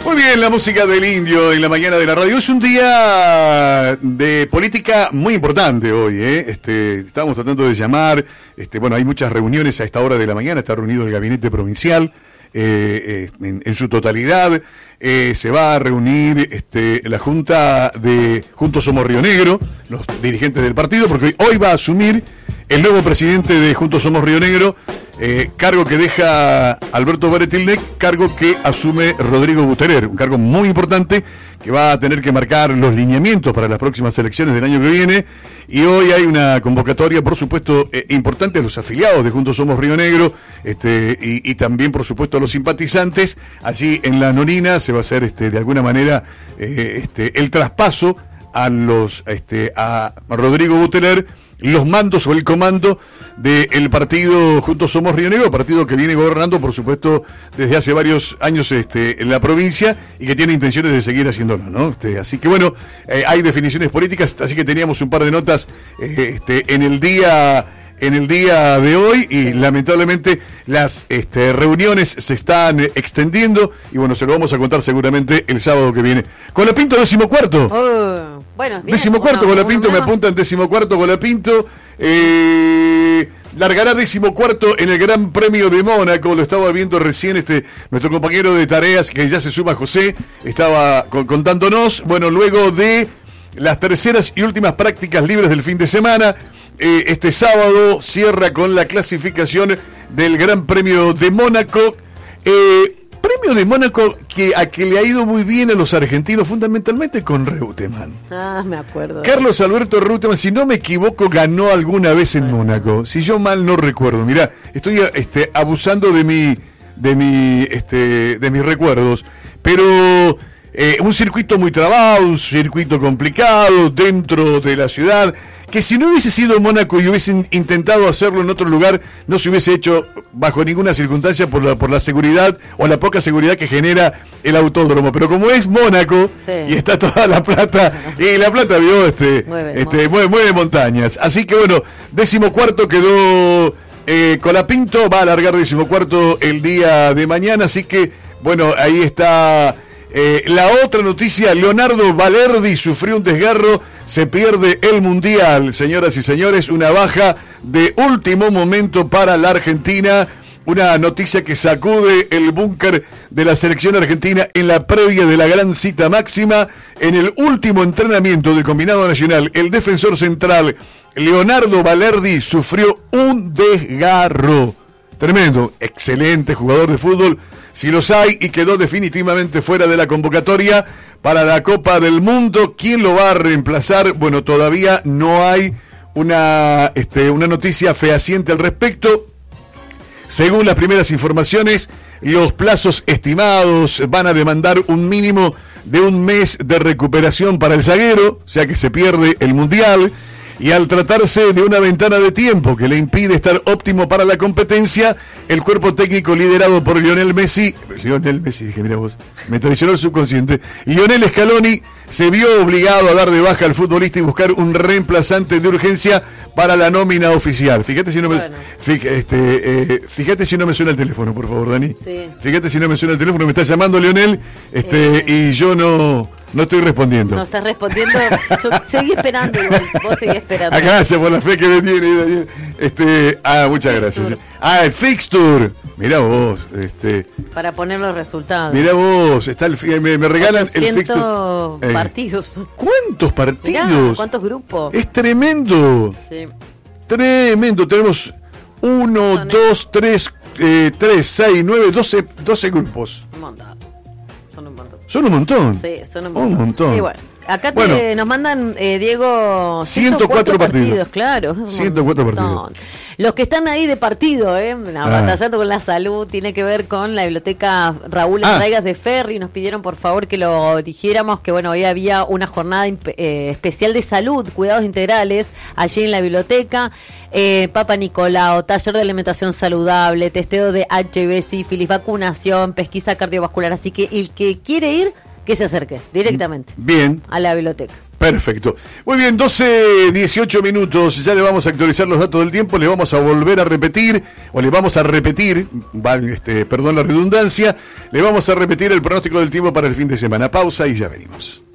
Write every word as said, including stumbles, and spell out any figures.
Muy bien, la música del Indio en la mañana de la radio. Es un día de política muy importante hoy, ¿eh? Este, estamos tratando de llamar, este, bueno, hay muchas reuniones a esta hora de la mañana, está reunido el gabinete provincial eh, eh, en, en su totalidad. Eh, se va a reunir este, la Junta de Juntos Somos Río Negro, los dirigentes del partido, porque hoy va a asumir el nuevo presidente de Juntos Somos Río Negro, eh, cargo que deja Alberto Baretilnec, cargo que asume Rodrigo Buterer, un cargo muy importante que va a tener que marcar los lineamientos para las próximas elecciones del año que viene. Y hoy hay una convocatoria, por supuesto, eh, importante a los afiliados de Juntos Somos Río Negro, este, y, y también, por supuesto, a los simpatizantes. Allí en la Norina se va a hacer, este, de alguna manera, eh, este, el traspaso a los, este, a Rodrigo Buterer, los mandos o el comando del partido Juntos Somos Río Negro, partido que viene gobernando, por supuesto, desde hace varios años este, en la provincia y que tiene intenciones de seguir haciéndolo, ¿no? Este, así que bueno, eh, hay definiciones políticas, así que teníamos un par de notas eh, este, en el día en el día de hoy y lamentablemente las este, reuniones se están eh, extendiendo y bueno, se lo vamos a contar seguramente el sábado que viene. Colapinto, décimo cuarto. Uh, bueno, bien, décimo cuarto, uno, Colapinto, uno me apuntan décimo cuarto, Colapinto. Eh, largará décimo cuarto en el Gran Premio de Mónaco, lo estaba viendo recién este nuestro compañero de tareas, que ya se suma José, estaba con, contándonos, bueno, luego de las terceras y últimas prácticas libres del fin de semana, eh, este sábado cierra con la clasificación del Gran Premio de Mónaco, eh, Premio de Mónaco que a que le ha ido muy bien a los argentinos, fundamentalmente con Reutemann. Ah, me acuerdo. Carlos Alberto Reutemann, si no me equivoco, ganó alguna vez en Mónaco. Si yo mal no recuerdo. Mirá, estoy este, abusando de mi, de mi, este, de mis recuerdos. Pero eh, un circuito muy trabado, un circuito complicado dentro de la ciudad, que si no hubiese sido Mónaco y hubiesen intentado hacerlo en otro lugar, no se hubiese hecho bajo ninguna circunstancia por la, por la seguridad o la poca seguridad que genera el autódromo. Pero como es Mónaco, sí, y está toda la plata, y la plata vio este, mueve, este mueve, mueve montañas. Así que bueno, décimo cuarto quedó eh, Colapinto, va a alargar décimo cuarto el día de mañana, así que bueno, ahí está. Eh, la otra noticia, Leonardo Valerdi sufrió un desgarro, se pierde el Mundial, señoras y señores, una baja de último momento para la Argentina, una noticia que sacude el búnker de la selección argentina en la previa de la gran cita máxima. En el último entrenamiento del combinado nacional, el defensor central Leonardo Valerdi sufrió un desgarro. Tremendo, excelente jugador de fútbol, si los hay, y quedó definitivamente fuera de la convocatoria para la Copa del Mundo. ¿Quién lo va a reemplazar? Bueno, todavía no hay una, este, una noticia fehaciente al respecto. Según las primeras informaciones, los plazos estimados van a demandar un mínimo de un mes de recuperación para el zaguero, o sea que se pierde el Mundial. Y al tratarse de una ventana de tiempo que le impide estar óptimo para la competencia, el cuerpo técnico liderado por Lionel Messi, Lionel Messi, dije, mira vos, me traicionó el subconsciente, Lionel Scaloni se vio obligado a dar de baja al futbolista y buscar un reemplazante de urgencia para la nómina oficial. Fíjate si no me, bueno. fíjate, este, eh, fíjate si no me suena el teléfono, por favor, Dani. Sí. Fíjate si no me suena el teléfono, me está llamando Lionel, este, eh. y yo no... No estoy respondiendo. No estás respondiendo. Yo seguí esperando igual. Vos seguís esperando. Ah, gracias por la fe que me tiene. Este, ah, muchas gracias. Ah, el Fixture. Mirá vos. Este, para poner los resultados. Mirá vos. Está el, me, me regalan el Fixture. Eh, partidos. ¿Cuántos partidos? Mirá, ¿cuántos grupos? Es tremendo. Sí. Tremendo. Tenemos uno, Son dos, el... tres, eh, tres, seis, nueve, doce, doce grupos. Un montón. Son un montón. Son un montón. Sí, son un montón. Un montón. Sí, bueno. Acá te, bueno, nos mandan, eh, Diego, ciento cuatro partidos. partidos. Claro. ciento cuatro partidos. Los que están ahí de partido, eh, batallando ah. con la salud, tiene que ver con la biblioteca Raúl Enraigas ah. de Ferri. Nos pidieron, por favor, que lo dijéramos, que bueno, hoy había una jornada eh, especial de salud, cuidados integrales, allí en la biblioteca. Eh, Papa Nicolau, taller de alimentación saludable, testeo de H I V, sífilis, vacunación, pesquisa cardiovascular. Así que el que quiere ir, que se acerque directamente. Bien. A la biblioteca. Perfecto. Muy bien, doce, dieciocho minutos, ya le vamos a actualizar los datos del tiempo, le vamos a volver a repetir, o le vamos a repetir, este, perdón la redundancia, le vamos a repetir el pronóstico del tiempo para el fin de semana. Pausa y ya venimos.